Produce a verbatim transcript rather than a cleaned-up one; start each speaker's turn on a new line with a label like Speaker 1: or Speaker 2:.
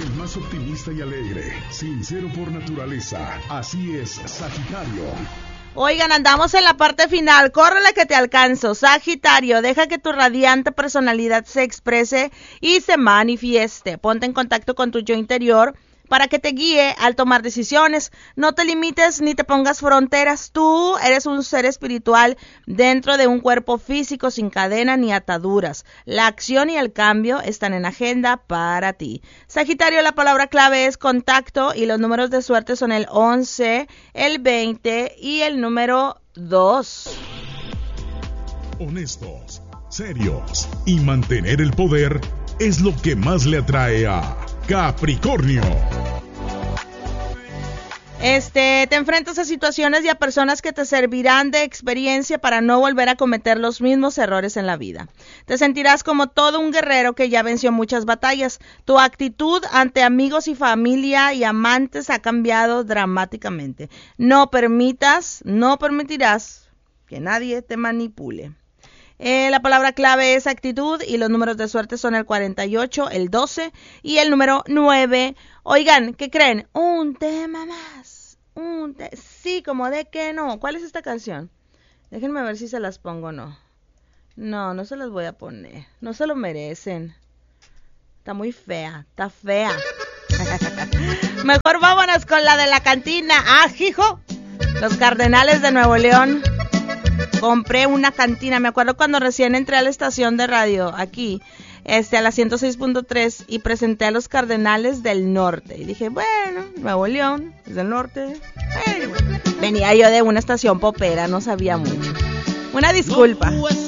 Speaker 1: El más optimista y alegre, sincero por naturaleza. Así es, Sagitario.
Speaker 2: Oigan, andamos en la parte final. Córrele que te alcanzo. Sagitario, deja que tu radiante personalidad se exprese y se manifieste. Ponte en contacto con tu yo interior para que te guíe al tomar decisiones. No te limites ni te pongas fronteras. Tú eres un ser espiritual dentro de un cuerpo físico sin cadena ni ataduras. La acción y el cambio están en agenda para ti. Sagitario, la palabra clave es contacto y los números de suerte son el once, el veinte y el número dos.
Speaker 1: Honestos, serios y mantener el poder es lo que más le atrae a Capricornio.
Speaker 2: Este, te enfrentas a situaciones y a personas que te servirán de experiencia para no volver a cometer los mismos errores en la vida. Te sentirás como todo un guerrero que ya venció muchas batallas. Tu actitud ante amigos y familia y amantes ha cambiado dramáticamente. No permitas, no permitirás que nadie te manipule. Eh, la palabra clave es actitud y los números de suerte son el cuarenta y ocho, el doce y el número nueve. Oigan, ¿qué creen? Un tema más. Un te- sí, como de que no. ¿Cuál es esta canción? Déjenme ver si se las pongo o no. No, no se las voy a poner. No se lo merecen. Está muy fea, está fea. Mejor vámonos con la de la cantina. ¡Ah, hijo! Los Cardenales de Nuevo León. Compré una cantina, me acuerdo cuando recién entré a la estación de radio aquí, este, a la ciento seis punto tres, y presenté a los Cardenales del Norte. Y dije, bueno, Nuevo León, es del norte. Bueno, venía yo de una estación popera, no sabía mucho. Una disculpa.